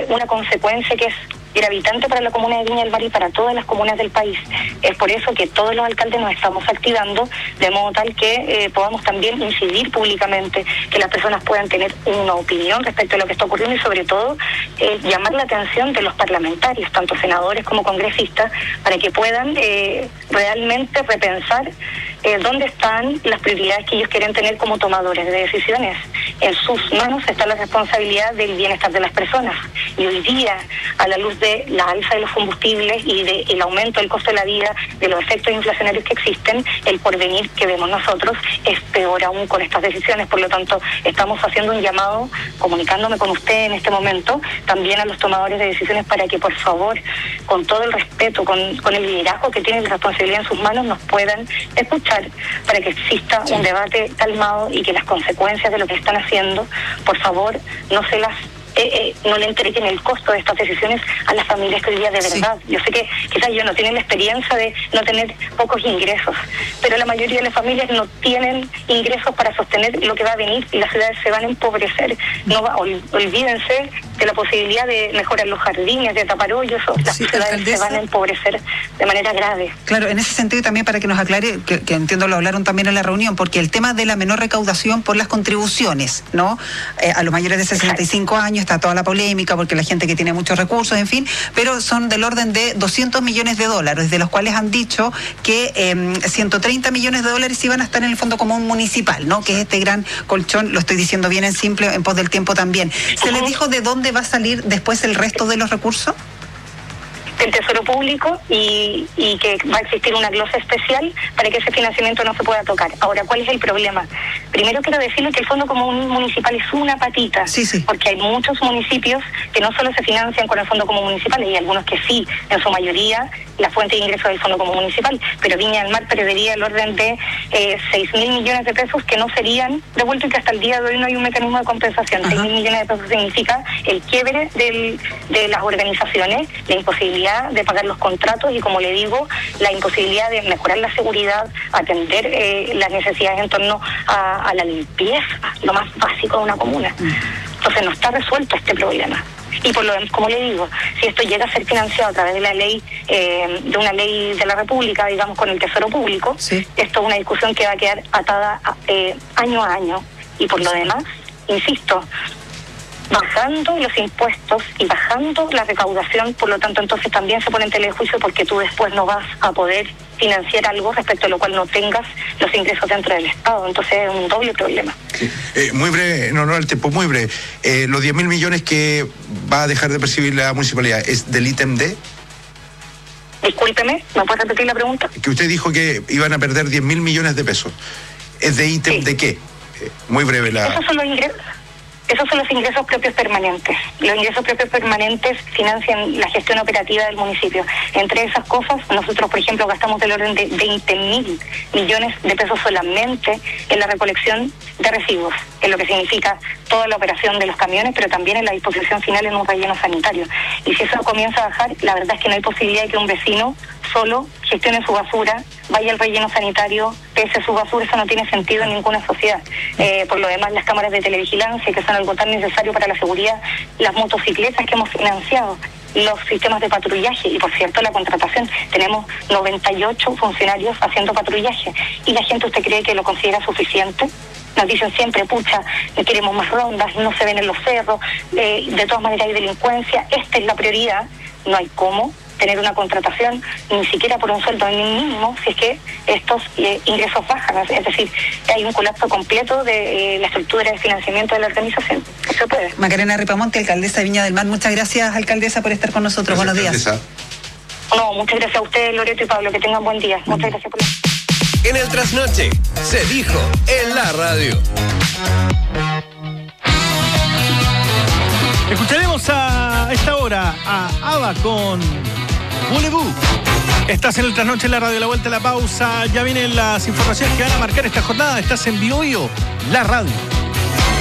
una consecuencia que es gravitante para la comuna de Viña del Mar y para todas las comunas del país. Es por eso que todos los alcaldes nos estamos activando de modo tal que podamos también incidir públicamente, que las personas puedan tener una opinión respecto a lo que está ocurriendo y sobre todo llamar la atención de los parlamentarios, tanto senadores como congresistas, para que puedan realmente repensar dónde están las prioridades que ellos quieren tener como tomadores de decisiones. En sus manos está la responsabilidad del bienestar de las personas. Y hoy día, a la luz de la alza de los combustibles y del aumento del costo de la vida, de los efectos inflacionarios que existen, el porvenir que vemos nosotros es peor aún con estas decisiones. Por lo tanto, estamos haciendo un llamado, comunicándome con usted en este momento, también a los tomadores de decisiones para que, por favor, con todo el respeto, con el liderazgo que tienen la responsabilidad en sus manos, nos puedan escuchar para que exista un debate calmado y que las consecuencias de lo que están haciendo, por favor, no le entreguen el costo de estas decisiones a las familias que hoy día de verdad. Yo sé que quizás ellos no tienen la experiencia de no tener pocos ingresos, pero la mayoría de las familias no tienen ingresos para sostener lo que va a venir y las ciudades se van a empobrecer. Olvídense de la posibilidad de mejorar los jardines, de tapar hoyos, las ciudades se van a empobrecer de manera grave. Claro, en ese sentido también para que nos aclare, que entiendo lo hablaron también en la reunión, porque el tema de la menor recaudación por las contribuciones, ¿no? A los mayores de 65 años está toda la polémica, porque la gente que tiene muchos recursos, en fin, pero son del orden de $200 millones, de los cuales han dicho que $130 millones iban a estar en el Fondo Común Municipal, ¿no? Que es este gran colchón, lo estoy diciendo bien en simple, en pos del tiempo también. ¿Se les dijo de dónde va a salir después el resto de los recursos? Del Tesoro Público y que va a existir una glosa especial para que ese financiamiento no se pueda tocar. Ahora, ¿cuál es el problema? Primero quiero decirle que el Fondo Común Municipal es una patita, porque hay muchos municipios que no solo se financian con el Fondo Común Municipal, y hay algunos que sí, en su mayoría, la fuente de ingreso del Fondo Común Municipal, pero Viña del Mar perdería el orden de 6.000 millones de pesos que no serían devueltos y que hasta el día de hoy no hay un mecanismo de compensación. 6.000 millones de pesos significa el quiebre de las organizaciones, la imposibilidad de pagar los contratos y, como le digo, la imposibilidad de mejorar la seguridad, atender las necesidades en torno a la limpieza, lo más básico de una comuna. Entonces no está resuelto este problema. Y por lo demás, como le digo, si esto llega a ser financiado a través de la ley, de una ley de la República, digamos, con el Tesoro Público, esto es una discusión que va a quedar atada año a año. Y por lo demás, insisto, bajando los impuestos y bajando la recaudación, por lo tanto entonces también se pone en tela de juicio, porque tú después no vas a poder financiar algo respecto a lo cual no tengas los ingresos dentro del Estado. Entonces es un doble problema. Sí. Muy breve, no, el tiempo muy breve. Los 10.000 millones que va a dejar de percibir la municipalidad, ¿es del ítem D? Discúlpeme, ¿me puede repetir la pregunta? Que usted dijo que iban a perder 10.000 millones de pesos. ¿Es de ítem de qué? Muy breve la... Esos son los ingresos. Esos son los ingresos propios permanentes. Los ingresos propios permanentes financian la gestión operativa del municipio. Entre esas cosas, nosotros, por ejemplo, gastamos del orden de 20.000 millones de pesos solamente en la recolección de residuos, en lo que significa toda la operación de los camiones, pero también en la disposición final en un relleno sanitario. Y si eso comienza a bajar, la verdad es que no hay posibilidad de que un vecino solo gestione su basura, vaya al relleno sanitario, pese su basura. Eso no tiene sentido en ninguna sociedad. Por lo demás, las cámaras de televigilancia, que son algo tan necesario para la seguridad, las motocicletas que hemos financiado, los sistemas de patrullaje y, por cierto, la contratación. Tenemos 98 funcionarios haciendo patrullaje. ¿Y la gente, usted cree que lo considera suficiente? Nos dicen siempre, pucha, queremos más rondas, no se ven en los cerros, de todas maneras hay delincuencia. Esta es la prioridad. No hay cómo tener una contratación, ni siquiera por un sueldo mínimo, si es que estos ingresos bajan. Es decir, hay un colapso completo de la estructura de financiamiento de la organización. No se puede. Macarena Ripamonte, alcaldesa de Viña del Mar. Muchas gracias, alcaldesa, por estar con nosotros. Gracias, buenos días. Alcaldesa. No, muchas gracias a ustedes, Loreto y Pablo. Que tengan buen día. Muchas gracias por En el Trasnoche se dijo en la radio. Escucharemos a esta hora a ABBA con Voulez-vous. Estás en el Trasnoche en la radio, la vuelta a la pausa. Ya vienen las informaciones que van a marcar esta jornada. Estás en Bioio, la radio.